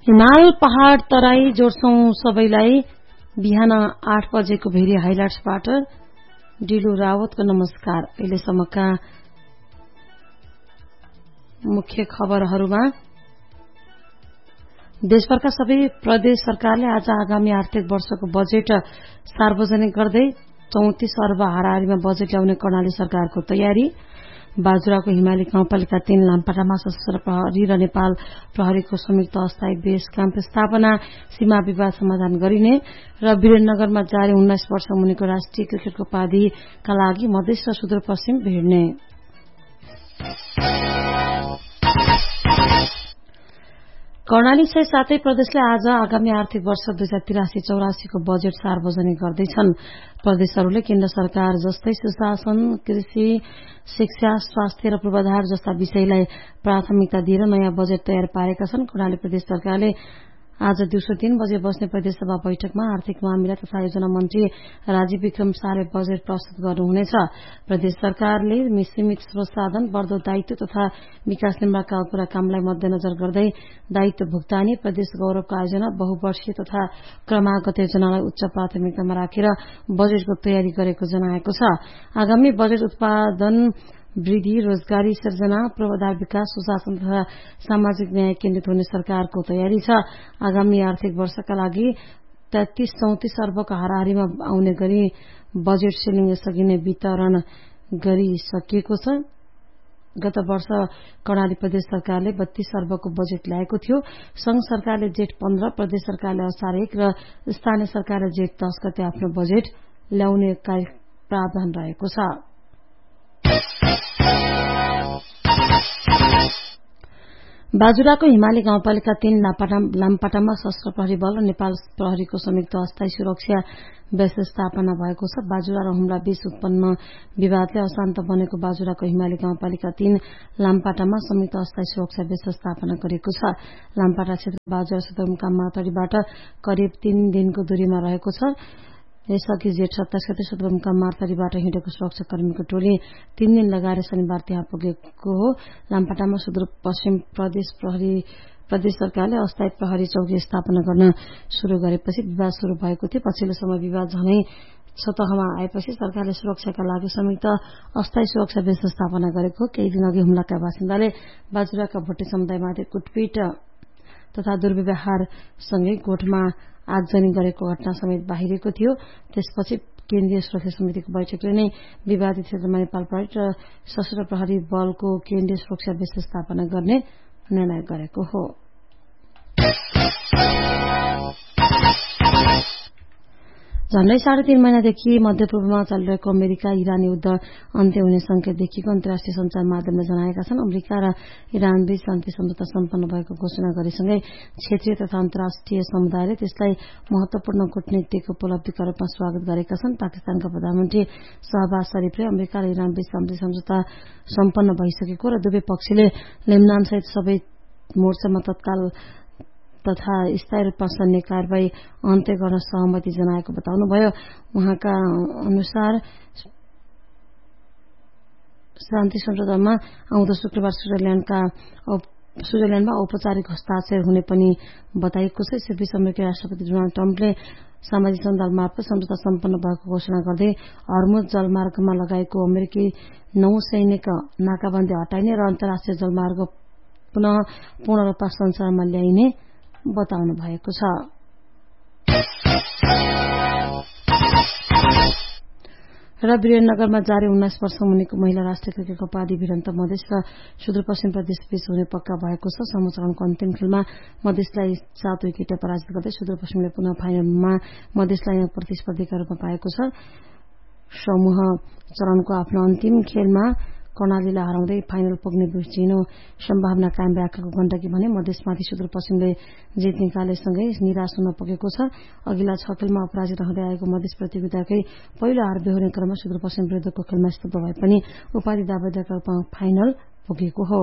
हिमाल पहाड़ तराई जोड्छौं सबैलाई। बिहान 8 बजेको भेरी हाइलाइट्सबाट डिलु रावतको नमस्कार। अहिलेसम्मका मुख्य खबरहरूमा देशभरका सबै प्रदेश सरकारले आज आगामी आर्थिक वर्षको बजेट सार्वजनिक गर्दै 34 अर्ब हाराहारीमा बजेट ल्याउने कर्णाली सरकारको तयारी। बाजुराको हिमाली गाउँपालिका 3 लामपाटामा सशस्त्र प्रहरी र नेपाल प्रहरीको संयुक्त अस्थायी बेस क्याम्प स्थापना। सीमा विवाद समाधान गरिने र वीरेन्द्रनगरमा जारी 19 वर्ष मुनिको राष्ट्रिय क्रिकेटको उपाधिका लागि मधेस र सुदूरपश्चिम भिड्ने। कर्णाली सहित 7 प्रदेशले आज आगामी आर्थिक वर्ष 2083-84 को बजेट सार्वजनिक गर्दैछन्। प्रदेशहरूले केन्द्र सरकार जस्तै सुशासन, कृषि, शिक्षा, स्वास्थ्य र पूर्वाधार जस्ता विषयलाई प्राथमिकता दिएर नयाँ बजेट तयार पारेका छन्। कर्णाली प्रदेश सरकारले आज दिउँसो 3 बजे बस्ने प्रदेशसभा बैठकमा आर्थिक मामिला तथा योजना मन्त्री राजीव विक्रम शाहले बजेट प्रस्तुत गर्नुहुनेछ। प्रदेश सरकारले सीमित स्रोत साधन, बढ्दो दायित्व तथा विकास निर्माणका पूरा कामलाई मध्यनजर गर्दै दायित्व भुक्तानी, प्रदेश गौरवको आयोजना, बहुवर्षीय तथा क्रमागत योजनालाई उच्च प्राथमिकतामा राखेर बजेटको तयारी गरेको जनाएको छ। आगामी बजेट उत्पादन वृद्धि, रोजगारी सृजना, पूर्वाधार विकास, सुशासन तथा सामाजिक न्याय केन्द्रित हुने सरकारको तयारी छ। आगामी आर्थिक वर्षका लागि 33-34 अर्बको हाराहारीमा आउने गरी बजेट सिलिङ यसअघि नै वितरण गरिसकिएको छ। गत वर्ष कर्णाली प्रदेश सरकारले 32 अर्बको बजेट ल्याएको थियो। संघ सरकारले जेठ 15, प्रदेश सरकारले असार 1 र स्थानीय सरकारले जेठ 10 गते आफ्नो बजेट ल्याउने प्रावधान रहेको छ। बाजुराको हिमाली गाउँपालिका 3 लामपाटामा सशस्त्र प्रहरी बल र नेपाल प्रहरीको संयुक्त अस्थायी सुरक्षा बेस स्थापना भएको छ। बाजुरा र हुम्ला बीच उत्पन्न विवादले अशान्त बनेको बाजुराको हिमाली गाउँपालिका 3 लामपाटामा संयुक्त अस्थायी सुरक्षा बेस स्थापना गरिएको छ। लामपाटा क्षेत्र बाजुरा सदरमुकाम मातहरीबाट करिब 3 दिनको दूरीमा रहेको छ। यसअघि जेठ 27 गते सदरमुकाम मातहरीबाट हिँडेको सुरक्षाकर्मीको टोली 3 दिन लगाएर शनिबार त्यहाँ पुगेको हो। लामपाटामा सुदूरपश्चिम प्रदेश सरकारले अस्थायी प्रहरी चौकी स्थापना गर्न शुरू गरेपछि विवाद शुरू भएको थियो। पछिल्लो समय विवाद झनै सतहमा आएपछि सरकारले सुरक्षाका लागि संयुक्त अस्थायी सुरक्षा बेस स्थापना गरेको। केही दिन अघि हुम्लाका बासिन्दाले बाजुराका भोटे समुदायमाथि कुटपिट तथा दुर्व्यवहारसँगै गोठमा आगजनी गरेको घटना समेत बाहिरिएको थियो। त्यसपछि केन्द्रीय सुरक्षा समितिको बैठकले नै विवादित क्षेत्रमा नेपाल प्रहरी र सशस्त्र प्रहरी बलको केन्द्रीय सुरक्षा बेस स्थापना गर्ने निर्णय गरेको हो। झण्डै 3.5 महिनादेखि मध्यपूर्वमा चलिरहेको अमेरिका इरान युद्ध अन्त्य हुने संकेत देखिएको अन्तर्राष्ट्रिय सञ्चार माध्यमले जनाएका छन्। अमेरिका र इरान बीच शान्ति सम्झौता सम्पन्न भएको घोषणा गरेसँगै क्षेत्रीय तथा अन्तर्राष्ट्रिय समुदायले त्यसलाई महत्वपूर्ण कूटनीतिक उपलब्धिका रूपमा स्वागत गरेका छन्। पाकिस्तानका प्रधानमन्त्री शहबाज शरीफले अमेरिका र इरान बीच शान्ति सम्झौता सम्पन्न भइसकेको र दुवै पक्षले लेबनान सहित सबै मोर्चामा तत्काल तथा स्थायी रूपमा सैन्य कारबाही अन्त्य गर्न सहमति जनाएको बताउनुभयो। उहाँका अनुसार शान्ति सम्झौतामा आउँदो शुक्रबार स्विजरल्याण्डमा औपचारिक हस्ताक्षर हुने पनि बताइएको छ। यसैबीच अमेरिकी राष्ट्रपति डोनाल्ड ट्रम्पले सामाजिक सञ्जाल मार्फत सम्झौता सम्पन्न भएको घोषणा गर्दै हर्मुज जलमार्गमा लगाएको अमेरिकी नौसैनिक नाकाबन्दी हटाइने र अन्तर्राष्ट्रिय जलमार्ग पुनः पूर्ण रूपमा सञ्चालनमा ल्याइने बताउनु भएको छ। र वीरेन्द्रनगरमा जारी 19 वर्ष मुनिको महिला राष्ट्रिय क्रिकेटको उपाधि भिडन्त मधेस र सुदूरपश्चिम प्रदेश बीच हुने पक्का भएको छ। समूह चरणको अन्तिम खेलमा मधेसलाई 7 विकेटले पराजित गर्दै सुदूरपश्चिमले पुनः फाइनलमा मधेसलाई प्रतिस्पर्धीका रूपमा पाएको छ। समूह चरणको आफ्नो अन्तिम खेलमा कर्णालीलाई हराउँदै फाइनल पुग्ने बिचिनो सम्भावना कायम राखेको गण्डकी भने मधेसमाथि सुदूरपश्चिमले जित निकालेसँगै निराश हुन पुगेको छ। अघिल्ला 6 खेलमा अपराजित रहँदै आएको मधेस प्रतियोगिताकै पहिलो हार बेहोर्ने क्रममा सुदूरपश्चिम विरुद्धको खेलमा स्तब्ध भए पनि उपाधि दावेदारका रूपमा फाइनल पुगेको हो।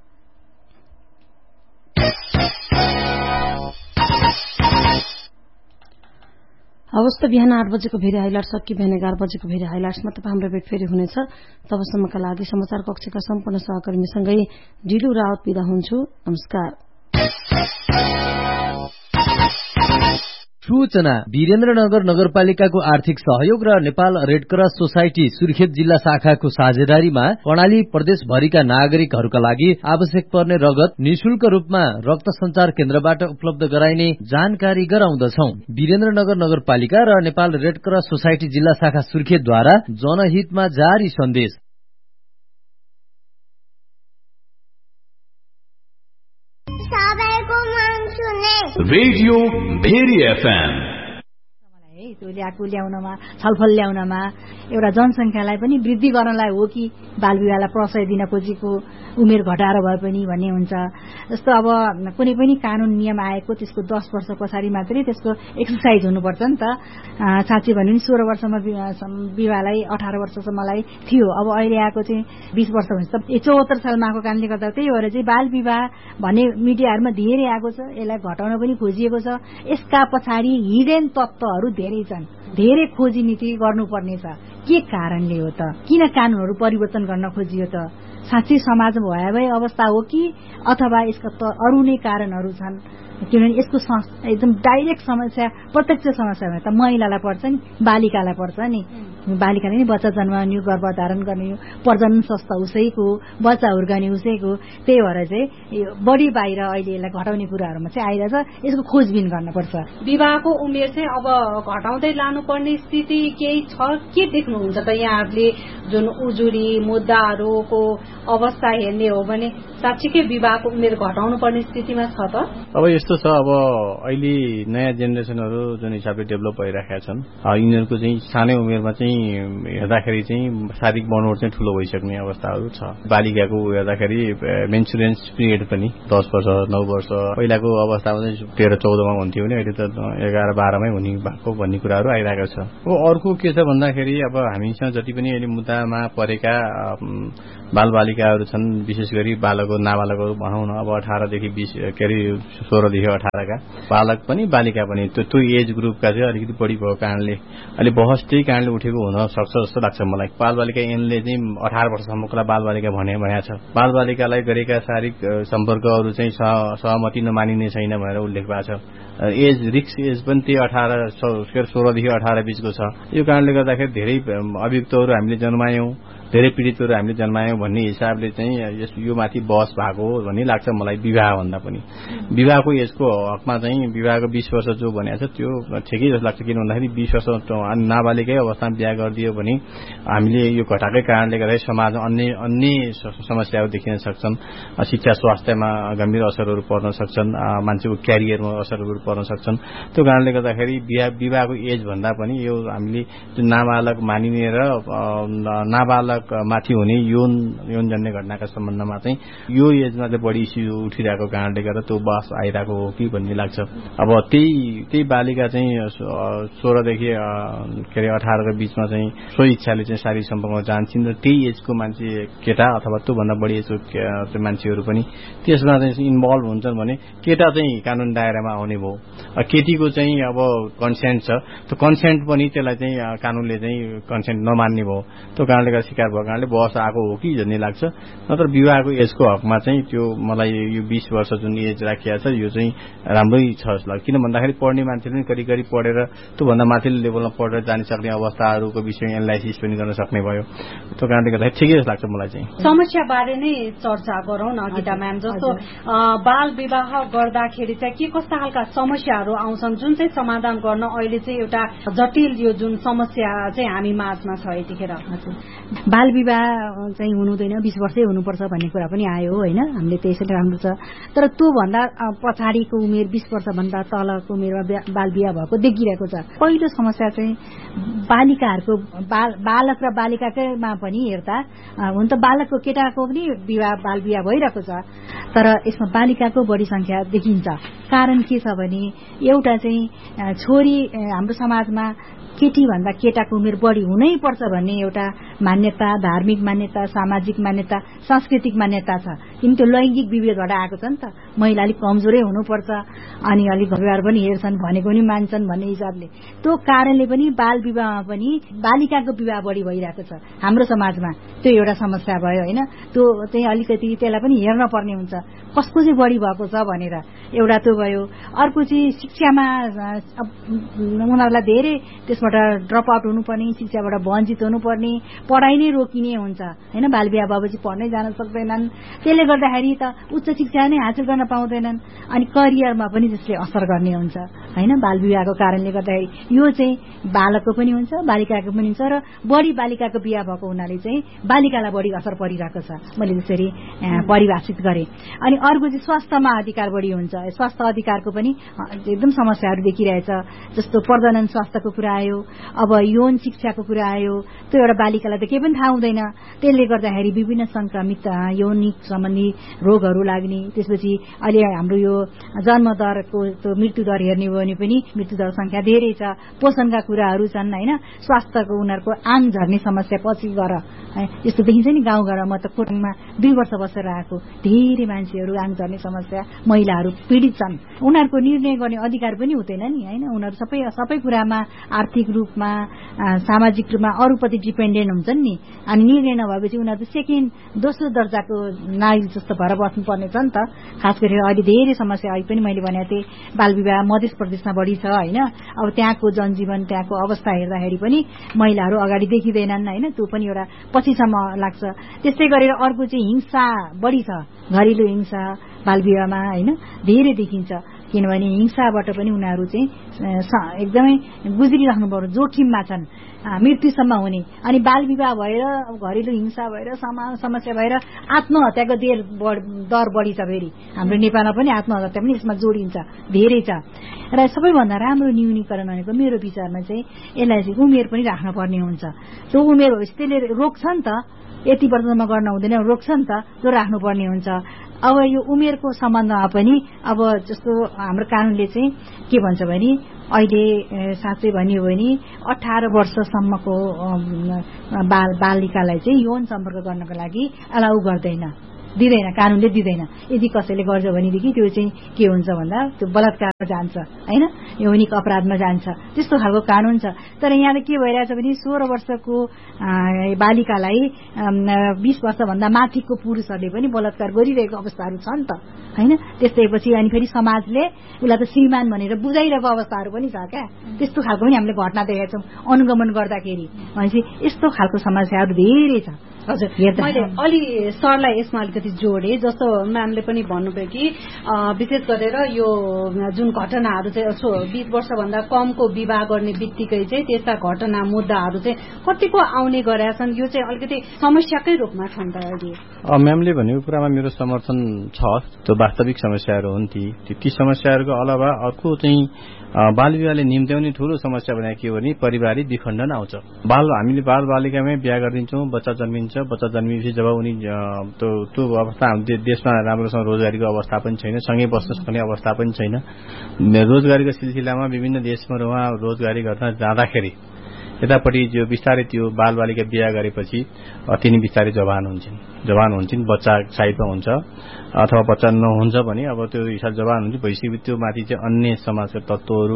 हवस् त बिहान 8 बजेको भेरी हाइलाइट सकियो। बिहान 11 बजेको भेरी हाइलाइट्समा तपाईँ हाम्रो भेट फेरि हुनेछ। तबसम्मका लागि समाचार कक्षका सम्पूर्ण सहकर्मीसँगै डिलु रावत बिदा हुन्छु। नमस्कार। सूचना वीरेन्द्रनगर नगरपालिकाको आर्थिक सहयोग र Nepal red cross society Surkhet जिल्ला शाखाको साझेदारीमा कर्णाली प्रदेशभरिका नागरिकहरूका लागि आवश्यक पर्ने रगत निशुल्क रूपमा रक्त संचार केन्द्रबाट उपलब्ध गराइने जानकारी गराउँदछौ। वीरेन्द्रनगर नगरपालिका र नेपाल रेड क्रस सोसाइटी जिल्ला शाखा सुर्खेतद्वारा जनहितमा जारी सन्देश। रेडियो भेरी एफएम ल्याएको ल्याउनमा छलफल ल्याउनमा एउटा जनसंख्यालाई पनि वृद्धि गर्नलाई हो कि बाल विवाहलाई प्रशय दिन खोजेको उमेर घटाएर भए पनि भन्ने हुन्छ। जस्तो अब कुनै पनि कानून नियम आएको त्यसको 10 वर्ष पछाडि मात्रै त्यसको एक्सर्साइज हुनुपर्छ नि त। साँच्चै भन्यो भने 16 वर्षमा विवाहलाई 18 वर्षसम्मलाई थियो, अब अहिले आएको चाहिँ 20 वर्ष हुन्छ। 74 सालमा आएको कारणले गर्दा त्यही भएर चाहिँ बाल विवाह भन्ने मिडियाहरूमा धेरै आएको छ, यसलाई घटाउन पनि खोजिएको छ। यसका पछाडि हिडेन तत्त्वहरू धेरै छन्, धेरै खोजी नीति गर्नुपर्ने छ। के कारणले हो त? किन कानूनहरू परिवर्तन गर्न खोजियो त? साँच्चै समाजमा भयावह अवस्था हो कि अथवा यसका अरू नै कारणहरू छन्? किनभने यसको एकदम डाइरेक्ट समस्या, प्रत्यक्ष समस्या भने त महिलालाई पर्छ नि, बालिकालाई पर्छ नि। बालिकाले नि बच्चा जन्माउने, गर्भधारण गर्ने, प्रजनन स्वस्थ उसैको, बच्चा हुर्काउने उसैको। त्यही भएर चाहिँ बढी बाहिर अहिले यसलाई घटाउने कुराहरूमा चाहिँ आइरहेछ। यसको खोजबिन गर्नुपर्छ। विवाहको उमेर चाहिँ अब घटाउँदै लानुपर्ने स्थिति केही छ के देख्नुहुन्छ त यहाँहरूले? जुन उजुरी मुद्दाहरूको अवस्था हेर्ने हो भने साँच्चीकै विवाहको उमेर घटाउनु पर्ने स्थितिमा छ त? अब यस्तो छ, अब अहिले नयाँ जेनेरेसनहरू जुन हिसाबले डेभलप भइरहेका छन्, यिनीहरूको चाहिँ सानै उमेरमा चाहिँ हेर्दाखेरि चाहिँ शारीरिक बनोट चाहिँ ठूलो भइसक्ने अवस्थाहरू छ। बालिकाको हेर्दाखेरि मेन्सुरेन्स पिरियड पनि 10 वर्ष 9 वर्ष, पहिलाको अवस्थामा चाहिँ 13-14मा हुन्थ्यो भने अहिले त 11-12मै हुने भएको भन्ने कुराहरू आइरहेको छ। अब अर्को के छ भन्दाखेरि अब हामीसँग जति पनि अहिले मुद्दामा परेका बालबालिकाहरू छन्, विशेष गरी नाबालकहरू भनौँ न, अब 18देखि 20 के अरे 16देखि 18 का बालक पनि बालिका पनि त्यो एज ग्रुपका चाहिँ अलिकति बढी भएको कारणले अहिले बहस त्यही कारणले उठेको हुन सक्छ जस्तो लाग्छ मलाई। बालबालिका ऐनले चाहिँ 18 वर्षसम्मकोलाई बालबालिका भनेको छ। बालबालिकालाई गरेका शारीरिक सम्पर्कहरू चाहिँ सहमति नमानिने छैन भनेर उल्लेख भएको छ। एज रिक्स एज पनि त्यही 16देखि 18 बीचको छ। यो कारणले गर्दाखेरि धेरै अभियुक्तहरू हामीले जन्मायौं, धेरै पीडितहरू हामीले जन्मायौं भन्ने हिसाबले चाहिँ यो माथि बहस भएको हो भन्ने लाग्छ मलाई। विवाह भन्दा पनि विवाहको एजको हकमा चाहिँ विवाहको 20 वर्ष जो भनेको छ त्यो ठिकै जस्तो लाग्छ। किन भन्दाखेरि 20 वर्ष नाबालिकै अवस्थामा बिहा गरिदियो भने हामीले यो घटाएकै कारणले गर्दा समाजमा अन्य समस्याहरू देखिन सक्छन्। शिक्षा स्वास्थ्यमा गम्भीर असरहरू पर्न सक्छन्, मान्छेको क्यारियरमा असरहरू पर्न सक्छन्। त्यो कारणले गर्दाखेरि विवाहको एज भन्दा पनि यो हामीले जुन नाबालक मानिने र नाबालक माथि हुने यौनजन्य घटनाका सम्बन्धमा चाहिँ यो एजमा चाहिँ बढी इस्यु उठिरहेको कारणले गर्दा त्यो बहस आइरहेको हो कि भन्ने लाग्छ। अब त्यही बालिका चाहिँ 16देखि के अरे 18 को बीचमा चाहिँ सो इच्छाले चाहिँ शारीरिक सम्पर्कमा जान्छन् र त्यही एजको मान्छे केटा अथवा त्योभन्दा बढी एजको मान्छेहरू पनि त्यसमा चाहिँ इन्भल्भ हुन्छन् भने केटा चाहिँ कानून दायरामा आउने भयो। केटीको चाहिँ अब कन्सेन्ट छ, त्यो कन्सेन्ट पनि त्यसलाई चाहिँ कानूनले चाहिँ कन्सेन्ट नमान्ने भयो। त्यो कारणले गर्दा शिकार भएको कारणले बहस आएको हो कि भन्ने लाग्छ। नत्र विवाहको एजको हकमा चाहिँ त्यो मलाई यो 20 वर्ष जुन एज राखिएको छ यो चाहिँ राम्रै छ जस्तो लाग्छ। किन भन्दाखेरि पढ्ने मान्छेले पनि करिब पढेर त्योभन्दा माथिल्लो लेभलमा पढेर जानिसक्ने अवस्थाहरूको विषयमा एनालाइसिस पनि गर्न सक्ने भयो। त्यो कारणले गर्दाखेरि ठिकै जस्तो लाग्छ मलाई चाहिँ। समस्याबारे नै चर्चा गरौँ न गीता म्याम। जस्तो बाल विवाह गर्दाखेरि चाहिँ के कस्ता खालका समस्याहरू आउँछन् जुन चाहिँ समाधान गर्न अहिले चाहिँ एउटा जटिल यो जुन समस्या चाहिँ हामी माझमा छ यतिखेर? बाल विवाह चाहिँ हुनुहुँदैन, 20 वर्षै हुनुपर्छ भन्ने कुरा पनि आयो होइन, हामीले त्यसैले राम्रो छ। तर त्यो भन्दा पछाडिको उमेर 20 वर्षभन्दा तलको उमेरमा बाल विवाह भएको देखिरहेको छ। पहिलो समस्या चाहिँ बालिकाहरूको बालक र बालिकाकैमा पनि हेर्दा हुन त बालकको केटाको पनि बाल विवाह भइरहेको छ, तर यसमा बालिकाको बढी संख्या देखिन्छ। कारण के छ भने एउटा चाहिँ छोरी हाम्रो समाजमा केटी भन्दा केटाको उमेर बढी हुनै पर्छ भन्ने एउटा मान्यता, धार्मिक मान्यता, सामाजिक मान्यता, सांस्कृतिक मान्यता छ। किन त्यो लैङ्गिक विभेदबाट आएको छ नि त। महिला अलिक कमजोरै हुनुपर्छ अनि अलिक व्यवहार पनि हेर्छन्, भनेको पनि मान्छन् भन्ने हिसाबले त्यो कारणले पनि बाल विवाहमा पनि बालिकाको विवाह बढी भइरहेको छ हाम्रो समाजमा। त्यो एउटा समस्या भयो होइन। त्यो चाहिँ अलिकति त्यसलाई पनि हेर्न पर्ने हुन्छ कसको चाहिँ बढी भएको छ भनेर। एउटा त्यो भयो। अर्को चाहिँ शिक्षामा उनीहरूलाई धेरै त्यसबाट ड्रप आउट हुनुपर्ने, शिक्षाबाट वञ्चित हुनुपर्ने, पढाइ नै रोकिने हुन्छ होइन। बाल विवाह भएपछि पढ्नै जान सक्दैनन्। त्यसले गर्दाखेरि त उच्च शिक्षा नै हासिल गर्न पाउँदैनन् अनि करियरमा पनि त्यसले असर गर्ने हुन्छ होइन। बाल विवाहको कारणले गर्दाखेरि यो चाहिँ बालकको पनि हुन्छ, बालिकाको पनि हुन्छ र बढी बालिकाको विवाह भएको हुनाले चाहिँ बालिकालाई बढी असर परिरहेको छ। मैले त्यसरी परिभाषित गरेँ। अनि अर्को चाहिँ स्वास्थ्यमा अधिकार बढी हुन्छ। स्वास्थ्य अधिकारको पनि एकदम समस्याहरू देखिरहेछ। जस्तो प्रजनन स्वास्थ्यको कुरा आयो, अब यौन शिक्षाको कुरा आयो। त्यो एउटा बालिकालाई त केही पनि थाहा हुँदैन। त्यसले गर्दाखेरि विभिन्न संक्रमित यौनिक सम्बन्धी रोगहरू लाग्ने, त्यसपछि अहिले हाम्रो यो जन्मदरको त्यो मृत्युदर हेर्ने हो भने पनि मृत्युदर संख्या धेरै छ। पोषणका कुराहरू छन् होइन। स्वास्थ्यको उनीहरूको आङ झर्ने समस्या पछि गएर यस्तो देखिन्छ नि गाउँघरमा। म त कोटङमा 2 वर्ष बसेर आएको, धेरै मान्छेहरू आङ झर्ने समस्या, महिलाहरू पीडित छन्। उनीहरूको निर्णय गर्ने अधिकार पनि हुँदैन नि होइन। उनीहरू सबै कुरामा आर्थिक रूपमा, सामाजिक रूपमा अरूप्रति डिपेन्डेन्ट हुन्छन् नि। अनि निर्णय नभएपछि उनीहरू सेकेन्ड, दोस्रो दर्जाको नागरिक जस्तो भएर बस्नुपर्ने छ नि त। खास गरेर अहिले धेरै समस्या, अहिले पनि मैले भनेको थिएँ बाल विवाह मध्य प्रदेशमा बढी छ होइन। अब त्यहाँको जनजीवन, त्यहाँको अवस्था हेर्दाखेरि पनि महिलाहरू अगाडि देखिँदैनन् होइन। त्यो पनि एउटा पछिसम्म लाग्छ। त्यस्तै गरेर अर्को चाहिँ हिंसा बढी छ। घरेलु हिंसा बाल विवाहमा होइन धेरै देखिन्छ। किनभने हिंसाबाट पनि उनीहरू चाहिँ एकदमै गुज्रिराख्नु पर्यो, जोखिममा छन्, मृत्युसम्म हुने। अनि बाल विवाह भएर, घरेलु हिंसा भएर, समस्या भएर आत्महत्याको दर बढी छ। फेरि हाम्रो नेपालमा पनि आत्महत्या पनि यसमा जोडिन्छ, धेरै छ। र सबैभन्दा राम्रो न्यूनीकरण भनेको मेरो विचारमा चाहिँ यसलाई चाहिँ उमेर पनि राख्नुपर्ने हुन्छ। त्यो उमेर होस् त्यसले रोक्छ नि त। यति वर्षसम्म गर्न हुँदैन, रोक्छ नि त, त्यो राख्नुपर्ने हुन्छ। अब यो उमेरको सम्बन्धमा पनि अब जस्तो हाम्रो कानूनले चाहिँ के भन्छ भने अहिले साँच्चै भनियो भने 18 वर्षसम्मको बालिकालाई चाहिँ यौन सम्पर्क गर्नको लागि अलाउ गर्दैन, दिँदैन, कानूनले दिँदैन। यदि कसैले गर्छ भनेदेखि त्यो चाहिँ के हुन्छ भन्दा त्यो बलात्कारमा जान्छ होइन, यौनिक अपराधमा जान्छ। त्यस्तो खालको कानून छ। तर यहाँ त के भइरहेछ भने 16 वर्षको बालिकालाई 20 वर्षभन्दा माथिको पुरुषहरूले पनि बलात्कार गरिरहेको अवस्थाहरू छ नि त होइन। त्यस्तैपछि अनि फेरि समाजले उसलाई त श्रीमान भनेर बुझाइरहेको अवस्थाहरू पनि छ क्या। त्यस्तो खालको पनि हामीले घटना देखेका छौँ अनुगमन गर्दाखेरि। भनेपछि यस्तो खालको समस्याहरू धेरै छ। हजुर, मैले अलि सरलाई यसमा अलिकति जोडे। जस्तो म्यामले पनि भन्नुभयो कि विशेष गरेर यो जुन घटनाहरू चाहिँ 20 वर्षभन्दा कमको विवाह गर्ने बित्तिकै चाहिँ त्यस्ता घटना मुद्दाहरू चाहिँ कतिको आउने गरेका छन्। यो चाहिँ अलिकति समस्याकै रूपमा छन् त अहिले। म्यामले भनेको कुरामा मेरो समर्थन छ। त्यो वास्तविक समस्याहरू हुन्। ती समस्याहरूको अलावा अर्को चाहिँ बाल विवाहले निम्त्याउने ठूलो समस्या भनेको के हो भने पारिवारिक विखण्डन आउँछ। हामीले बाल बालिकामै बिहा गरिदिन्छौँ, बच्चा जन्मिन्छ। बच्चा जन्मिएपछि जब उनी त्यो अवस्था हाम्रो देशमा राम्रोसँग रोजगारीको अवस्था पनि छैन, सँगै बस्न सक्ने अवस्था पनि छैन। रोजगारीको सिलसिलामा विभिन्न देशमा उहाँ रोजगारी गर्न जाँदाखेरि यतापट्टि जो बिस्तारै त्यो बाल बालिका बिहा गरेपछि तिनी बिस्तारै जवान हुन्छन्, बच्चा साइडमा हुन्छ अथवा बच्चा नहुन्छ भने अब त्यो हिसाब जवान हुन्छ। भइसकेपछि त्यो माथि चाहिँ अन्य समाजका तत्त्वहरू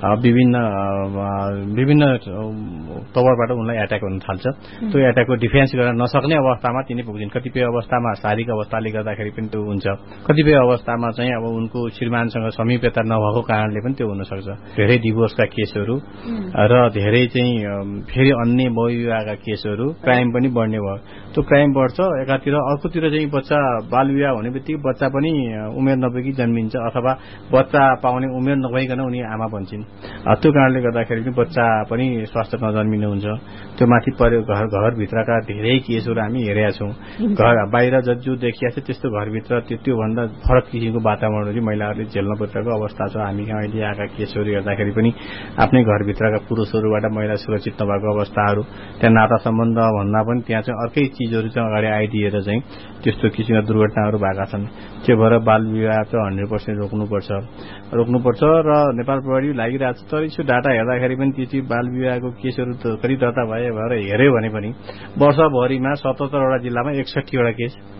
विभिन्न तवरबाट उनलाई एट्याक हुन थाल्छ। त्यो एट्याकको डिफेन्स गर्न नसक्ने अवस्थामा तिनी पुग्छन्। कतिपय अवस्थामा शारीरिक अवस्थाले गर्दाखेरि पनि त्यो हुन्छ। कतिपय अवस्थामा चाहिँ अब उनको श्रीमानसँग समीपता नभएको कारणले पनि त्यो हुन सक्छ। धेरै डिभोर्सका केसहरू र धेरै चाहिँ फेरि अन्य बहुविवाहका केसहरू, क्राइम पनि बढ्ने भयो। त्यो क्राइम बढ्छ एकातिर। अर्कोतिर चाहिँ बच्चा बाल विवाह हुने बित्तिकै बच्चा पनि उमेर नपुगी जन्मिन्छ अथवा बच्चा पाउने उमेर नभइकन उनी आमा बन्छन्। त्यो कारणले गर्दाखेरि पनि बच्चा पनि स्वास्थ्य नजन्मिनु हुन्छ। त्यो माथि पर्यो घरभित्रका धेरै केसहरू हामी हेरेका छौँ। बाहिर जो देखिया छ त्यस्तो घरभित्र त्योभन्दा फरक किसिमको वातावरणहरू महिलाहरूले झेल्न परिरहेको अवस्था छ। हामी कहाँ अहिले आएका केसहरू हेर्दाखेरि पनि आफ्नै घरभित्रका पुरुषहरूबाट महिला सुरक्षित नभएको अवस्थाहरू, त्यहाँ नाता सम्बन्ध भन्दा पनि त्यहाँ चाहिँ अर्कै चिजहरू चाहिँ अगाडि दिएर चाहिँ त्यस्तो किसिमका दुर्घटनाहरू भएका छन्। त्यो भएर बाल विवाह चाहिँ 100% रोक्नुपर्छ र नेपाल प्रहरी लागिरहेको छ। तर यसो डाटा हेर्दाखेरि पनि त्यो बाल विवाहको केसहरू कति दर्ता भए भएर हेऱ्यो भने पनि वर्षभरिमा 77वटा जिल्लामा 61वटा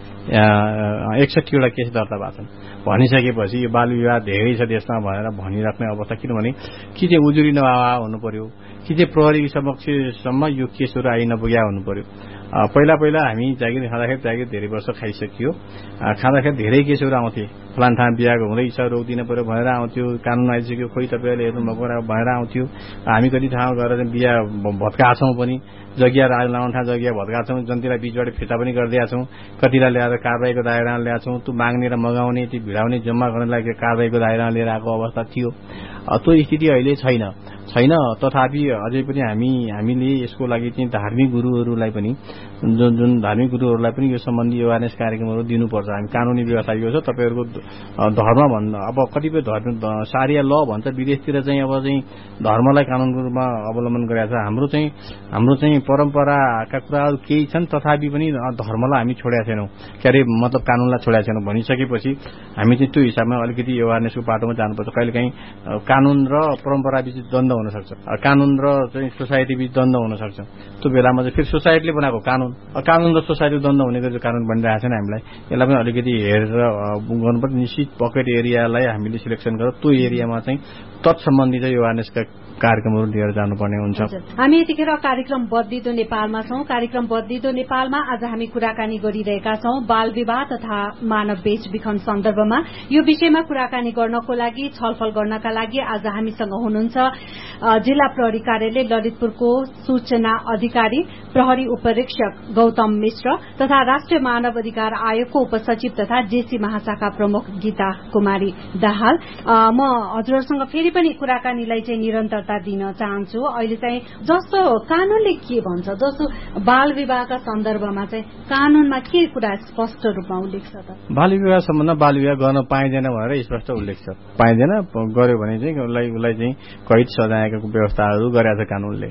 केस दर्ता भएको छन्। भनिसकेपछि यो बाल विवाह धेरै छ देशमा भनेर भनिराख्ने अवस्था, किनभने कि चाहिँ उजुरी नभए हुनु पर्यो कि चाहिँ प्रहरी समक्षसम्म यो केसहरू आइ नपुग्या हुनु पर्यो। पहिला हामी जागिर खाँदाखेरि जागिर धेरै वर्ष खाइसकियो, खाँदाखेरि धेरै केसहरू आउँथे। फलान ठाउँ बिहाको हुँदैछ रोक्दिन पर्यो भनेर आउँथ्यो, कानुन आइसक्यो खोइ तपाईँहरूले हेर्नुभएको भनेर आउँथ्यो। हामी कति ठाउँ गएर बिहा भत्काछौँ पनि, जग्गा लाउने ठाउँ जग्गा भत्काछौँ, जनतालाई बीचबाट फिर्ता पनि गरिदिएका छौँ। कतिलाई ल्याएर कारबाहीको दायरामा ल्याएको छौँ। त्यो माग्ने र मगाउने त्यो भिडाउने जम्मा गर्नलाई कारबाहीको दायरामा लिएर आएको अवस्था थियो। त्यो स्थिति अहिले छैन। तथापि अझै पनि हामीले यसको लागि चाहिँ धार्मिक गुरुहरूलाई पनि जुन धार्मिक गुरुहरूलाई पनि यो सम्बन्धी अवेरनेस कार्यक्रमहरू दिनुपर्छ। हामी कानुनी व्यवस्था यो छ, तपाईँहरूको धर्म भन्दा अब कतिपय धर्म सारिया ल भन्छ विदेशतिर चाहिँ अब चाहिँ धर्मलाई कानुनको रूपमा अवलम्बन गरेको छ। हाम्रो चाहिँ परम्पराका कुराहरू केही छन्, तथापि पनि धर्मलाई हामी छोडेका छैनौँ, के अरे मतलब कानुनलाई छोडेका छैनौँ भनिसकेपछि हामी चाहिँ त्यो हिसाबमा अलिकति अवेरनेसको बाटोमा जानुपर्छ। कहिलेकाहीँ कानुन र परम्परा बीच द्वन्द्व हुन सक्छ, कानुन र चाहिँ सोसाइटी बीच द्वन्द्व हुन सक्छ। त्यो बेलामा चाहिँ फेरि सोसाइटीले बनाएको कानुन र सोसाइटी द्वन्द्व हुने गरी कानुन बनिरहेको छैन। हामीलाई यसलाई पनि अलिकति हेरेर गर्नुपर्छ। निश्चित पकेट एरियालाई हामीले सिलेक्सन गरेर त्यो एरियामा चाहिँ तत्सम्बन्धी चाहिँ अवेरनेसका कार्यक्रमहरू लिएर जानुपर्ने हुन्छ। हामी यतिखेर कार्यक्रम बद्लिदो नेपालमा छौं। कार्यक्रम बद्लिदो नेपालमा आज हामी कुराकानी गरिरहेका छौं बाल विवाह तथा मानव बेचबिखन सन्दर्भमा। यो विषयमा कुराकानी गर्नको लागि, छलफल गर्नका लागि आज हामीसँग हुनुहुन्छ जिल्ला प्रहरी कार्यालय ललितपुरको सूचना अधिकारी प्रहरी उपरीक्षक गौतम मिश्र तथा राष्ट्रिय मानव अधिकार आयोगको उपसचिव तथा जेसी महाशाखा प्रमुख गीता कुमारी दाहाल। म हजुरहरूसँग फेरि पनि कुराकानीलाई चाहिँ निरन्तरता दिन चाहन्छु। अहिले चाहिँ जस्तो कानूनले के भन्छ, जस्तो बाल विवाहका सन्दर्भमा चाहिँ कानूनमा के कुरा स्पष्ट रूपमा उल्लेख छ त? बाल विवाह सम्बन्धमा बाल विवाह गर्न पाइँदैन भनेर स्पष्ट उल्लेख छ। पाइँदैन, गर्यो भने चाहिँ उसलाई चाहिँ कैद सजायको व्यवस्थाहरू गरेको छ कानूनले।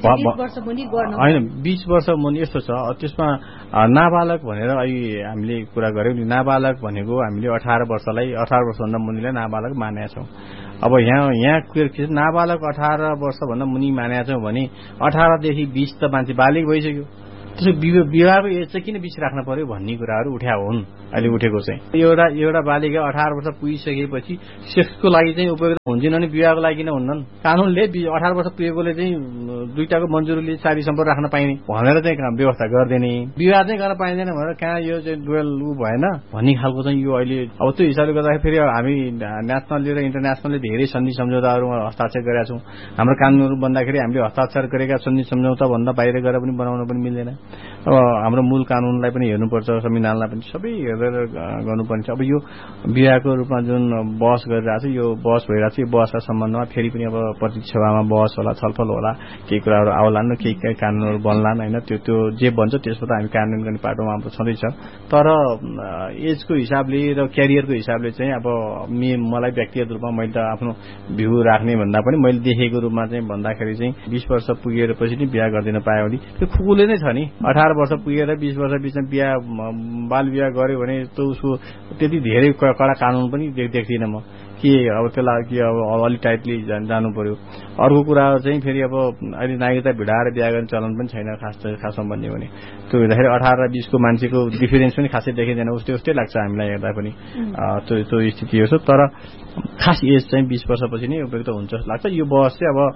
होइन 20 वर्ष मुनि यस्तो छ। त्यसमा नाबालक भनेर अहिले हामीले कुरा गर्यौं नि, नाबालक भनेको हामीले 18 वर्षभन्दा मुनिलाई नाबालक मानेका छौं। अब यहाँ के नाबालक 18 वर्षभन्दा मुनि मानेका छौं भने 18 देखि 20 त मान्छे बालिग भइसक्यो। त्यसो विवाहको एज चाहिँ किन 20 राख्न पर्यो भन्ने कुराहरू उठ्या हुन्। अहिले उठेको चाहिँ एउटा बालिका 18 वर्ष पुगिसकेपछि सेक्सको लागि चाहिँ उपयुक्त हुन्छन् अनि विवाहको लागि किन हुन्छन्? कानूनले 18 वर्ष पुगेकोले चाहिँ दुईटाको मन्जुरीले शारीरिक सम्पर्क राख्न पाइने भनेर चाहिँ व्यवस्था गर्दैन। विवाह चाहिँ गर्न पाइँदैन भनेर कहाँ यो चाहिँ डुवेल भएन भन्ने खालको चाहिँ यो अहिले अब त्यो हिसाबले गर्दाखेरि फेरि हामी नेसनली र इन्टरनेसनली धेरै सन्धि सम्झौताहरूमा हस्ताक्षर गरेका छौँ। हाम्रो कानूनहरू बन्दाखेरि हामीले हस्ताक्षर गरेका सन्धि सम्झौता भन्दा बाहिर गएर पनि बनाउन पनि मिल्दैन। अब हाम्रो मूल कानूनलाई पनि हेर्नुपर्छ, संविधानलाई पनि सबै हेरेर गर्नुपर्छ। अब यो विवाहको रूपमा जुन बहस गरिरहेको छ, यो बहस भइरहेको छ, यो बहसका सम्बन्धमा फेरि पनि अब प्रतिनिधि सभामा बहस होला, छलफल होला, केही कुराहरू आउलान् र केही कानूनहरू बन्लान् होइन। त्यो जे बन्छ त्यसबाट हामी कानून गर्ने बाटोमा हाम्रो छँदैछ। तर एजको हिसाबले र क्यारियरको हिसाबले चाहिँ अब मलाई व्यक्तिगत रूपमा मैले त आफ्नो भ्यू राख्ने भन्दा पनि मैले देखेको रूपमा चाहिँ भन्दाखेरि चाहिँ 20 वर्ष पुगेपछि नि बिहा गरिदिन पायो भने त्यो खुकुले नै छ नि। 18 वर्ष पुगेर 20 वर्ष बिचमा बिहा बाल विवाह गर्यो भने त उसको त्यति धेरै कडा कानून पनि देख्दिनँ म के अब त्यसलाई अब अलिक टाइटली जानु पर्यो। अर्को कुरा चाहिँ फेरि अब अहिले नागरिकता भिडाएर बिहा गर्ने चलन पनि छैन खासमा भन्यो भने। त्यो हेर्दाखेरि 18 र 20 को मान्छेको डिफरेन्स पनि खासै देखिँदैन, उस्तै लाग्छ हामीलाई हेर्दा पनि। त्यो स्थिति हो। तर खास एज चाहिँ 20 वर्षपछि नै उपयुक्त हुन्छ जस्तो लाग्छ। यो बहस चाहिँ अब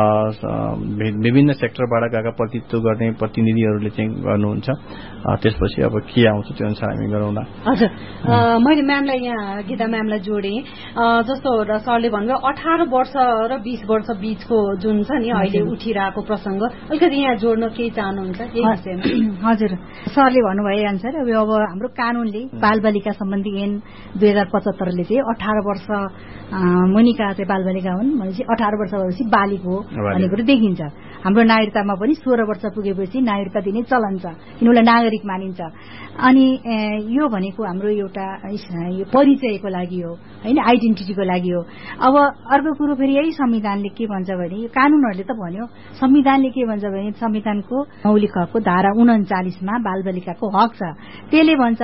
विभिन्न सेक्टरबाट गएका प्रतिनिधित्व गर्ने प्रतिनिधिहरूले चाहिँ गर्नुहुन्छ। त्यसपछि अब के आउँछ त्यो अनुसार हामी गरौँला। हजुर, मैले म्यामलाई यहाँ गीता म्यामलाई जोडेँ। जस्तो सरले भन्नुभयो 18 वर्ष र 20 वर्ष बीचको जुन छ नि अहिले उठिरहेको प्रसंग, अलिकति यहाँ जोड्न केही चाहनुहुन्छ यही विषयमा? हजुर, सरले भन्नुभए अनुसार अब हाम्रो कानूनले बाल बालिका सम्बन्धी ऐन 2075ले चाहिँ 18 वर्ष मुनिका चाहिँ बाल बालिका हुन् भनेपछि 18 वर्ष भएपछि बालिग हो भन्ने कुरो देखिन्छ। हाम्रो नागरिकतामा पनि 16 वर्ष पुगेपछि नागरिकता दिने चलन छ, किन उसलाई नागरिक मानिन्छ। अनि यो भनेको हाम्रो एउटा यो परिचयको लागि हो, होइन, आइडेन्टिटीको लागि हो। अब अर्को कुरो फेरि यही संविधानले के भन्छ भने, यो कानूनहरूले त भन्यो, संविधानले के भन्छ भने संविधानको मौलिक हकको धारा 39मा बालबालिकाको हक छ। त्यसले भन्छ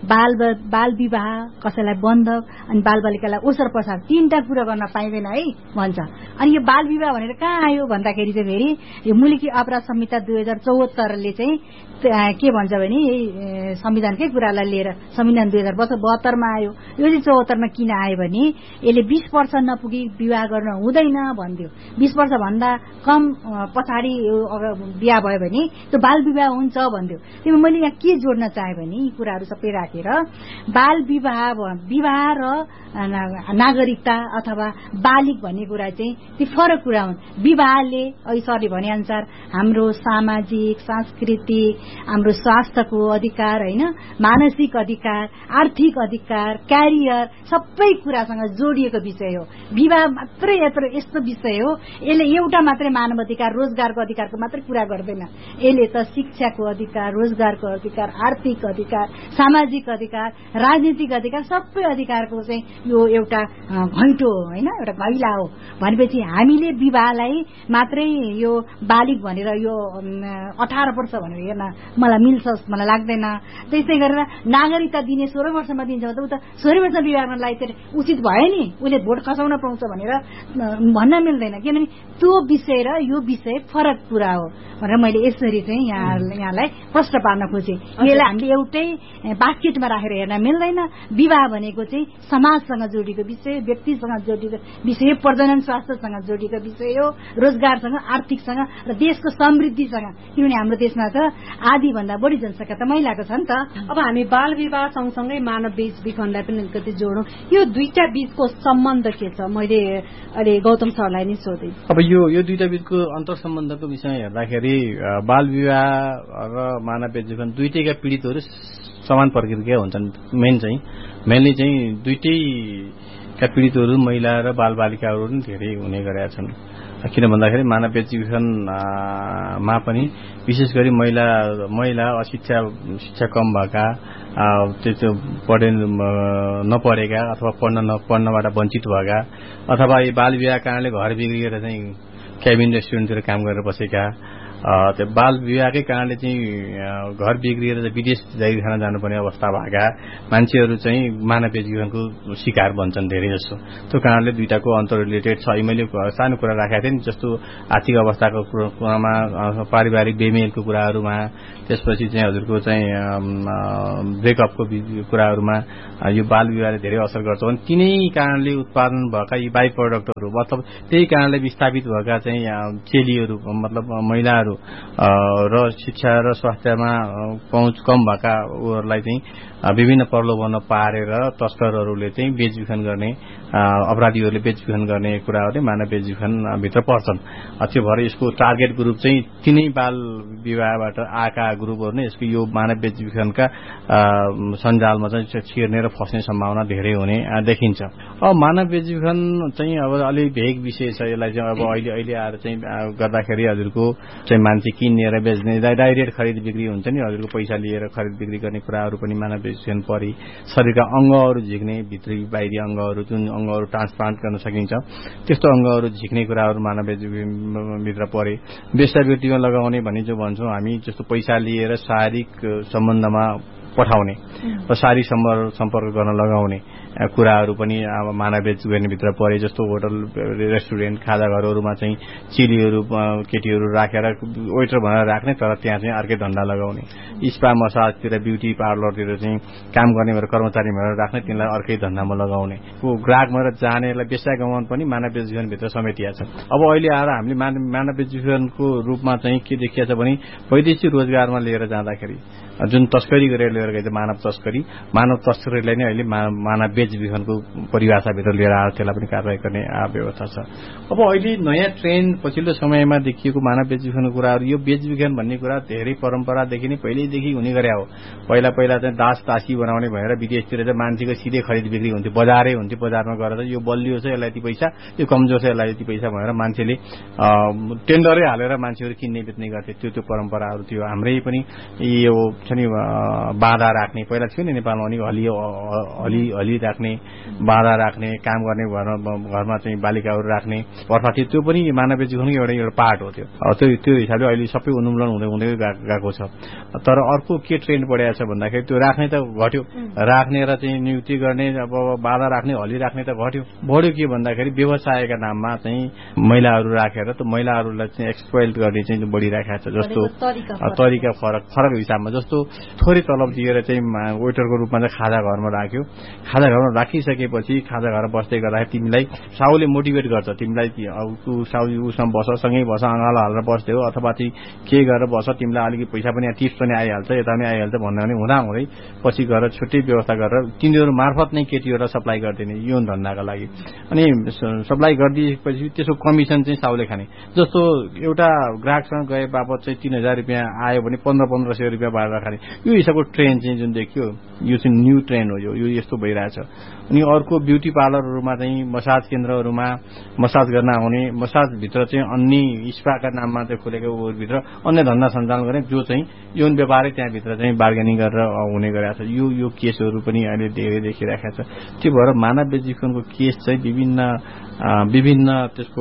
बाल विवाह, कसैलाई बन्धक अनि बालबालिकालाई ओसर पसार 3टा कुरा गर्न पाइँदैन है भन्छ। अनि यो बाल विवाह भनेर कहाँ आयो भन्दाखेरि चाहिँ फेरि यो मुलुकी अपराध संहिता 2074ले चाहिँ के भन्छ भने संविधानकै कुरालाई लिएर संविधान 2072मा आयो। यो चाहिँ 74मा किन आयो भने यसले 20 वर्ष नपुगी विवाह गर्न हुँदैन भन्थ्यो। 20 वर्ष भन्दा कम पछाडि बिहा भयो भने त्यो बाल विवाह हुन्छ भन्थ्यो। त्यसमा मैले यहाँ के जोड्न चाहे भने यी कुराहरू सबै राखेर बाल विवाह र नागरिकता अथवा बालिक भन्ने कुरा चाहिँ ती फरक कुरा हुन्। विवाहले अघि सरले भने अनुसार हाम्रो सामाजिक, सांस्कृतिक, हाम्रो स्वास्थ्यको अधिकार, होइन, मानसिक अधिकार, आर्थिक अधिकार, क्यारियर सबै कुरासँग जोडिएको विषय हो। विवाह मात्रै यस्तो विषय हो, यसले एउटा मात्रै मानव अधिकार, रोजगारको अधिकारको मात्रै कुरा गर्दैन। यसले त शिक्षाको अधिकार, रोजगारको अधिकार, आर्थिक अधिकार, सामाजिक अधिकार, राजनीतिक अधिकार सबै अधिकारको चाहिँ यो एउटा घैँटो हो, होइन, एउटा घैला हो। भनेपछि हामीले विवाहलाई मात्रै यो बालिक भनेर यो 18 वर्ष भनेर हेर्न मलाई मिल्छ मलाई लाग्दैन। त्यस्तै गरेर नागरिकता दिने 16 वर्षमा दिन्छ त उ त 16 वर्ष विवाह गर्नलाई चाहिँ उचित भयो नि, उसले भोट खसाउन पाउँछ भनेर भन्न मिल्दैन। किनभने त्यो विषय र यो विषय फरक कुरा हो भनेर मैले यसरी चाहिँ यहाँलाई प्रश्न पार्न खोजेँ। यसलाई हामीले एउटै बास्केटमा राखेर हेर्न मिल्दैन। विवाह भनेको चाहिँ समाजसँग जोडिएको विषय, व्यक्तिसँग जोडिएको विषय, प्रजनन स्वास्थ्यसँग जोडिएको विषय हो, रोजगारसँग, आर्थिकसँग र देशको समृद्धिसँग। किनभने हाम्रो देशमा त आधी भन्दा बढी जनसंख्या त महिलाको छ नि त। अब हामी बाल विवाह सँगसँगै मानव बेचबिखनलाई पनि अलिकति जोडौँ। यो दुईटा बीचको सम्बन्ध के छ? मैले अहिले गौतम सरलाई नै सोधेँ। अब यो दुईटा बीचको अन्तर सम्बन्धको विषयमा हेर्दाखेरि बाल विवाह र मानव बेचबिखन दुईटैका पीडितहरू समान प्रकृतिका हुन्छन्। मेनली चाहिँ दुईटैका पीडितहरू महिला र बालबालिकाहरू पनि धेरै हुने गरेका छन्। किन भन्दाखेरि मानव बेचबिखनमा पनि विशेष गरी महिला शिक्षा कम भएका, त्यो नपढेका अथवा पढ्नबाट वञ्चित भएका, अथवा यो बाल विवाह कारणले घर बिग्रिएर चाहिँ क्याबिन रेस्टुरेन्टतिर काम गरेर बसेका, त्यो बाल विवाहकै कारणले चाहिँ घर बिग्रिएर विदेश जागिर खान जानुपर्ने अवस्था भएका मान्छेहरू चाहिँ मानव बेचबिखनको शिकार बन्छन् धेरै जसो। त्यो कारणले दुईटाको अन्तर रिलेटेड छ। मैले सानो कुरा राखेको थिएँ नि, जस्तो आर्थिक अवस्थाको कुरामा, पारिवारिक बेमेलको कुराहरूमा, त्यसपछि चाहिँ हजुरको चाहिँ ब्रेकअपको कुराहरूमा यो बाल विवाहले धेरै असर गर्छ भने तिनै कारणले उत्पादन भएका यी बाई प्रोडक्टहरू, मतलब त्यही कारणले विस्थापित भएका चाहिँ चेलीहरू, मतलब महिलाहरू र शिक्षा र स्वास्थ्यमा पहुँच कम भएका उहरूलाई चाहिँ विभिन्न प्रलोभनमा पारेर तस्करहरूले चाहिँ बेचबिखन गर्ने, अपराधीहरूले बेचबिखन गर्ने कुराहरूले मानव बेचबिखन भित्र पर्छन्। त्यो भएर यसको टार्गेट ग्रुप चाहिँ तिनै बाल विवाहबाट आएका ग्रुपहरू नै यसको यो मानव बेचबिखनका सञ्जालमा चाहिँ छिर्ने र फस्ने सम्भावना धेरै हुने देखिन्छ। अब मानव बेचबिखन चाहिँ अब अलि भेग विषय छ। यसलाई चाहिँ अब अहिले आएर चाहिँ गर्दाखेरि हजुरको चाहिँ मान्छे किनेर बेच्ने, डाइरेक्ट खरिद बिक्री हुन्छ नि, हजुरको पैसा लिएर खरिद बिक्री गर्ने कुराहरू पनि मानव बेचबिखन परि। शरीरका अङ्गहरू झिक्ने, भित्री बाहिरी अङ्गहरू, जुन अङ्गहरू ट्रान्सप्लान्ट गर्न सकिन्छ त्यस्तो अङ्गहरू झिक्ने कुराहरू मानव बेचबिखनभित्र परे। वेश्यावृत्तिमा लगाउने भन्ने जो भन्छौँ हामी, जस्तो पैसा लिएर शारीरिक सम्बन्धमा पठाउने र शारीरिक सम्पर्क गर्न लगाउने कुराहरू पनि अब मानव बेचबिखनभित्र परे। जस्तो होटल, रेस्टुरेन्ट, खाजा घरहरूमा चाहिँ चेलीहरू, केटीहरू राखेर वेटर भनेर राख्ने, तर त्यहाँ चाहिँ अर्कै धन्दा लगाउने। स्पा मसाजतिर, ब्युटी पार्लरतिर चाहिँ काम गर्ने भनेर कर्मचारी भनेर राख्ने, तिनीलाई अर्कै धन्दामा लगाउने। ग्राहक भनेर जानेलाई बेस्या गमाउन पनि मानव बेचबिखनभित्र समेटिया छ। अब अहिले आएर हामीले मानव बेचबिखनको रूपमा चाहिँ के देखिया छ भने वैदेशिक रोजगारमा लिएर जाँदाखेरि जुन तस्करी गरेर लिएर गए, मानव तस्करीलाई नै अहिले मानव बेचबिखनको परिभाषाभित्र लिएर आएर त्यसलाई पनि कारवाही गर्ने व्यवस्था छ। अब अहिले नयाँ ट्रेन्ड पछिल्लो समयमा देखिएको मानव बेचबिखनको कुराहरू, यो बेचबिखन भन्ने कुरा धेरै परम्परादेखि नै पहिल्यैदेखि हुने गरे हो। पहिला चाहिँ दास दासी बनाउने भएर विदेशतिर चाहिँ मान्छेको सिधै खरिद बिक्री हुन्थ्यो, बजारै हुन्थ्यो। बजारमा गएर चाहिँ यो बलियो छ यसलाई यति पैसा, यो कमजोर छ यसलाई यति पैसा भनेर मान्छेले टेन्डरै हालेर मान्छेहरू किन्ने बेच्ने गर्थे। त्यो परम्पराहरू थियो। हाम्रै पनि यो छ नि बाधा राख्ने, पहिला थियो नि नेपालमा पनि हली राख्ने, बाधा राख्ने, काम गर्ने घरमा चाहिँ बालिकाहरू राख्ने प्रथा थियो। त्यो पनि मानवीय जीवनको एउटा पार्ट हो। त्यो हिसाबले अहिले सबै उन्मूलन हुँदै गएको छ। तर अर्को के ट्रेन्ड बढेको छ भन्दाखेरि त्यो राख्ने त घट्यो, राख्ने र चाहिँ नियुक्ति गर्ने, अब बाधा राख्ने, हली राख्ने त घट्यो। बढ्यो के भन्दाखेरि व्यवसायका नाममा चाहिँ महिलाहरू राखेर त महिलाहरूलाई चाहिँ एक्सप्लोइट गर्ने चाहिँ बढिराखेको छ। जस्तो तरिका फरक हिसाबमा, जस्तो थोरै तलब दिएर चाहिँ वेटरको रूपमा चाहिँ खाजा घरमा राख्यो। खाजा घरमा राखिसकेपछि खाजा घरमा बस्दै गर्दाखेरि तिमीलाई साउले मोटिभेट गर्छ, तिमीलाई उसमा बस, सँगै बस, अँगालो हालेर बस्दै हो अथवा चाहिँ के गरेर बस, तिमीलाई अलिकति पैसा पनि टिप्स पनि आइहाल्छ, यता पनि आइहाल्छ भन्ने भने हुँदै पछि गएर छुट्टै व्यवस्था गरेर तिनीहरू मार्फत नै केटीहरूलाई सप्लाई गरिदिने यौन धन्दाका लागि। अनि सप्लाई गरिदिएपछि त्यसको कमिसन चाहिँ साउले खाने। जस्तो एउटा ग्राहकसँग गए बापत चाहिँ 3,000 रुपियाँ आयो भने 1500 रुपियाँ बाँडेर खाने, यो हिसाबको ट्रेन्ड चाहिँ जुन देखियो यो चाहिँ न्यू ट्रेन्ड हो। यो यस्तो भइरहेछ। अनि अर्को ब्युटी पार्लरहरूमा चाहिँ मसाज केन्द्रहरूमा मसाज गर्न आउने, मसाजभित्र चाहिँ अन्य स्पाका नाममा चाहिँ खोलेको भित्र अन्य धन्दा सञ्चालन गर्ने, जो चाहिँ यौन व्यापारै त्यहाँभित्र चाहिँ बार्गेनिङ गरेर हुने गरेको छ। यो केसहरू पनि अहिले धेरै देखिरहेको छ। त्यो भएर मानव बेचबिखनको केस चाहिँ विभिन्न त्यसको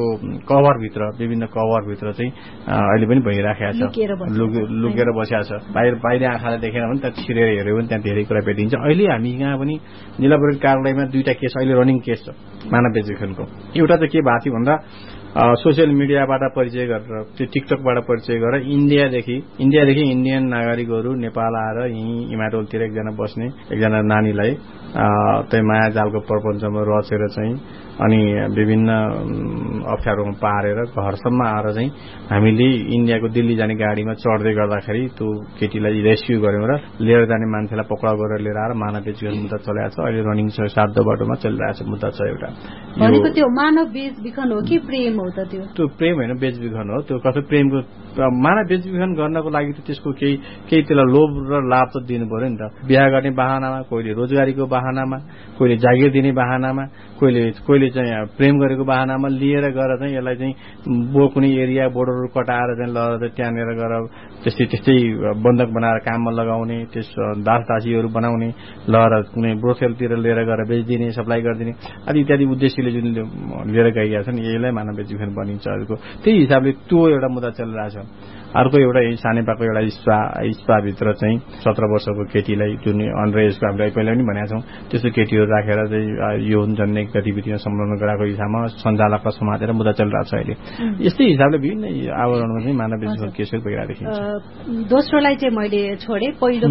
कभरभित्र चाहिँ अहिले पनि भइराखेको छ, लुकेर बसेको छ। बाहिर आँखाले देखेन भने त्यहाँ छिरेर हेऱ्यो भने त्यहाँ धेरै कुरा भेटिन्छ। अहिले हामी यहाँ पनि जिल्ला प्रहरी कार्यालयमा 2टा केस अहिले रनिङ केस छ मानव बेचबिखनको। एउटा चाहिँ के भएको थियो भन्दा सोसियल मिडियाबाट परिचय गरेर, त्यो टिकटकबाट परिचय गरेर इन्डियादेखि इन्डियन नागरिकहरू नेपाल आएर यहीँ इमाटोलतिर एकजना नानीलाई त्यही माया जालको प्रपञ्चमा रचेर चाहिँ अनि विभिन्न अप्ठ्यारोमा पारेर घरसम्म आएर चाहिँ हामीले इन्डियाको दिल्ली जाने गाडीमा चढ्दै गर्दाखेरि त्यो केटीलाई रेस्क्यु गर्यौं र लिएर जाने मान्छेलाई पक्राउ गरेर लिएर आएर मानव बेचबिखन मुद्दा चलेको छ। अहिले रनिङ छ, 7 बाटोमा चलिरहेको छ मुद्दा छ। एउटा भनेको त्यो मानव बेचबिखन हो कि प्रेम हो त? त्यो प्रेम होइन, बेचबिखन हो। त्यो कसै प्रेमको मानव बेचबिखन गर्नको लागि त त्यसको केही त्यसलाई लोभ र लाभ त दिनु पर्यो नि त। बिहा गर्ने बहानामा, कोहीले रोजगारीको बहानामा, कोहीले जागिर दिने बहानामा, कोहीले चाहिँ प्रेम गरेको बहानामा लिएर गएर चाहिँ यसलाई चाहिँ कुनै एरिया बोर्डरहरू कटाएर चाहिँ लगेर त्यहाँनिर गएर त्यस्तै बन्धक बनाएर काममा लगाउने, त्यस दासदासीहरू बनाउने, लगेर कुनै ब्रोथेलतिर लिएर गएर बेचिदिने, सप्लाई गरिदिने आदि इत्यादि उद्देश्यले जुन लिएर गइरहेका छन्, यसलाई मानव बेचबिखन भनिन्छ। अरूको त्यही हिसाबले त्यो एउटा मुद्दा चलिरहेछ। अर्को एउटा सानेपाको एउटा स्पाभित्र चाहिँ 17 वर्षको केटीलाई जुन अन्डर एजको हामीले पहिला पनि भनेका छौँ, त्यस्तो केटीहरू राखेर चाहिँ यौन जन्य गतिविधिमा संलग्न गराएको हिसाबमा सञ्चालकलाई समातेर मुद्दा चलिरहेको छ अहिले। यस्तै हिसाबले विभिन्न आवरणमा चाहिँ मानव बेचबिखन केसहरू भइरहेको देखिन्छ। दोस्रोलाई चाहिँ मैले छोडेँ पहिलो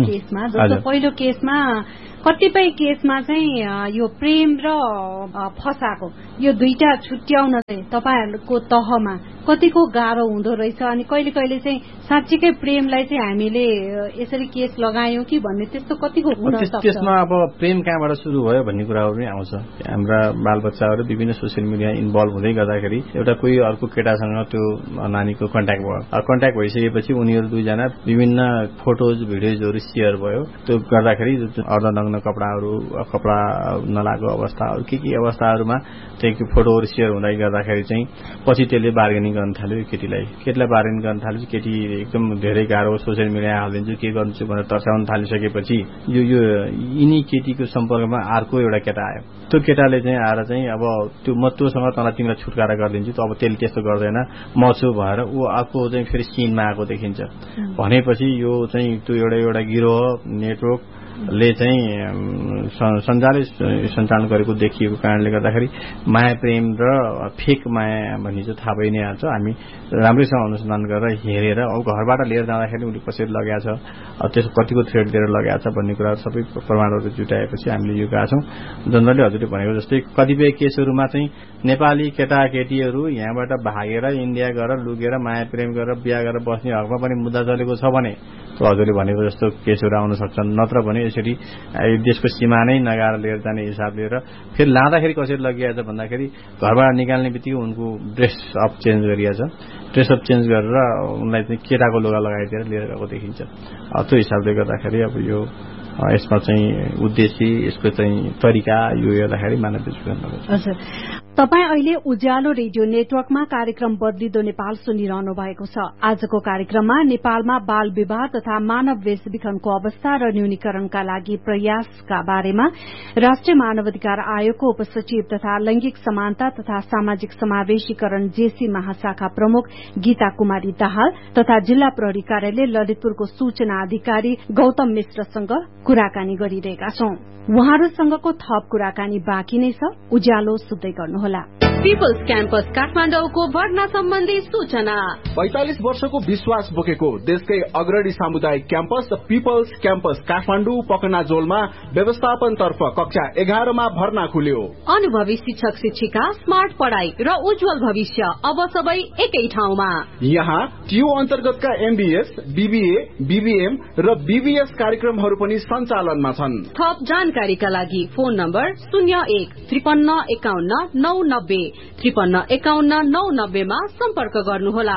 केसमा कतिपय केसमा चाहिँ यो प्रेम र फसाको यो दुईटा छुट्याउन चाहिँ तपाईहरुको तहमा कतिको गाह्रो हुँदो रहेछ अनि कहिले चाहिँ साच्चीकै प्रेमलाई चाहिँ हामीले यसरी केस लगायौं कि भन्ने त्यस्तो कतिको हुन सक्छ? त्यसमा अब प्रेम कहाँबाट सुरु भयो भन्ने कुराहरु पनि आउँछ। हाम्रा बालबच्चाहरु विभिन्न सोशल मिडिया इन्भल्भ हुँदै गर्दाखेरि एउटा कोही अर्को केटासँग त्यो नानीको कन्ट्याक्ट भयो। कन्ट्याक्ट भइसकेपछि उनीहरु दुईजना विभिन्न फोटोज भिडियोजहरु शेयर भयो। त्यो गर्दाखेरि अर्धनग्न कपडा नलागेको अवस्थाहरु के अवस्थाहरुमा त्यही फोटोहरु शेयर हुँदै गर्दाखेरि चाहिँ पछि त्यसले बार्गेनिङ गर्न थाल्यो केटीलाई बार्गेनिङ गर्न थाल्यो। केटी एकदम धेरै गाह्रो सोशल मिडिया हालिदिन्छु के गर्छु भनेर तर्साउन थालिसकेपछि यो यिनी केटीको सम्पर्कमा अर्को एउटा केटा आयो। त्यो केटाले चाहिँ आएर चाहिँ अब त्यो म तँसँग तिमीलाई छुटकारा गरिदिन्छु त अब त्यसले त्यस्तो गर्दैन म छु भएर ऊ अर्को चाहिँ फेरि सिनमा आएको देखिन्छ। भनेपछि यो चाहिँ त्यो एउटा गिरोह नेटवर्क ले चाहिँ सञ्चालन गरेको देखिएको कारणले गर्दाखेरि माया प्रेम र फेक माया भन्ने चाहिँ थाहा भइ नै हाल्छ। हामी राम्रैसँग अनुसन्धान गरेर हेरेर अब घरबाट लिएर जाँदाखेरि उले कसरी लगाएको छ त्यसको कतिको थ्रेड दिएर लगाएको छ भन्ने कुरा सबै प्रमाणहरू जुटाएपछि हामीले यो गएका छौँ। जनरली हजुरले भनेको जस्तै कतिपय केसहरूमा चाहिँ नेपाली केटाकेटीहरू यहाँबाट भागेर इन्डिया गएर लुकेर माया प्रेम गरेर बिहा गरेर बस्ने हकमा पनि मुद्दा चलेको छ भने हजुरले भनेको जस्तो केसहरू आउन सक्छन्। नत्र भने यसरी देशको सीमा नै नगाएर लिएर जाने हिसाब लिएर फेरि लाँदाखेरि कसरी लगिएको छ भन्दाखेरि घरबाट निकाल्ने बित्तिकै उनको ड्रेस अप चेन्ज गरिएको छ। ड्रेस अप चेन्ज गरेर उनलाई चाहिँ केटाको लुगा लगाइदिएर लिएर गएको देखिन्छ। त्यो हिसाबले गर्दाखेरि अब यो यसमा चाहिँ उद्देश्य यसको चाहिँ तरिका यो हेर्दाखेरि मानव बेचबिखन हो। तपाई अहिले उज्यालो रेडियो नेटवर्कमा कार्यक्रम बदलिदो नेपाल सुनिरहनु भएको छ। आजको कार्यक्रममा नेपालमा बाल विवाह तथा मानव वेशविखनको अवस्था र न्यूनीकरणका लागि प्रयासका बारेमा राष्ट्रिय मानवाधिकार आयोगको उपसचिव तथा लैंगिक समानता तथा सामाजिक समावेशीकरण जेसी महाशाखा प्रमुख गीता कुमारी दाहाल तथा जिल्ला प्रहरी कार्यालय ललितपुरको सूचना अधिकारी गौतम मिश्रसँग कुराकानी गरिरहेका छौं। उहाँहरूसँगको थप कुराकानी बाँकी नै छ, उज्यालो सुन्दै गर्नुहोला। पीपल्स क्याम्पस काठमाडौँको भर्ना सम्बन्धी सूचना। 45 वर्षको विश्वास बोकेको देशकै अग्रणी सामुदायिक क्याम्पस पीपल्स क्याम्पस काठमाडौँ पकनाजोलमा व्यवस्थापन तर्फ कक्षा 11 मा भर्ना खुल्यो। अनुभवी शिक्षक शिक्षिका, स्मार्ट पढ़ाई र उज्जवल भविष्य अब सबै एकै ठाउँमा। यहाँ टियु अन्तर्गतका एमबीएस, बीबीए, बीबीएम र बीबीएस कार्यक्रमहरू पनि सञ्चालनमा छन्। थप जानकारीका लागि फोन नम्बर 01 53 51 990 53 51 990 मा सम्पर्क गर्नुहोला।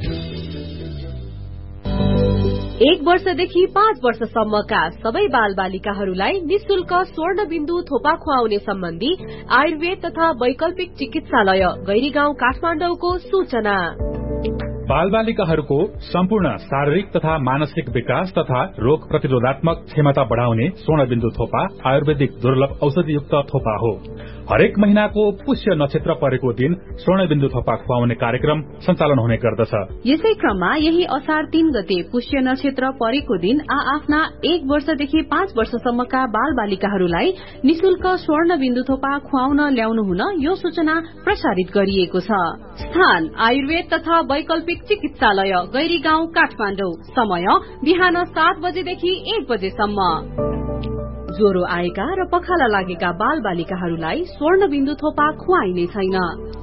1 वर्षदेखि 5 वर्षसम्मका सबै बाल बालिकाहरूलाई निशुल्क स्वर्ण बिन्दु थोपा खुवाउने सम्बन्धी आयुर्वेद तथा वैकल्पिक चिकित्सालय गैरीगाउँ काठमाडौँको सूचना। बाल बालिकाहरूको सम्पूर्ण शारीरिक तथा मानसिक विकास तथा रोग प्रतिरोधात्मक क्षमता बढ़ाउने स्वर्णबिन्दु थोपा आयुर्वेदिक दुर्लभ औषधियुक्त थोपा हो। हरेक महीनाको पुष्य नक्षत्र परेको दिन स्वर्णबिन्दु थोपा खुवाउने कार्यक्रम सञ्चालन हुने गर्दछ। यसै क्रममा यही असार 3 गते पुष्य नक्षत्र परेको दिन आफ्ना 1 वर्षदेखि 5 वर्षसम्मका बाल बालिकाहरूलाई निशुल्क स्वर्ण बिन्दु थोपा खुवाउन ल्याउनु हुन यो सूचना प्रसारित गरिएको छ। स्थान आयुर्वेद तथा वैकल्पिक चिकित्सालय गैरीगाउँ काठमाडौँ। समय बिहान 7 बजेदेखि 1 बजेसम्म। ज्वरो आएका र पखाला लागेका बाल बालिकाहरूलाई स्वर्ण बिन्दु थोपा खुवाइने छैन।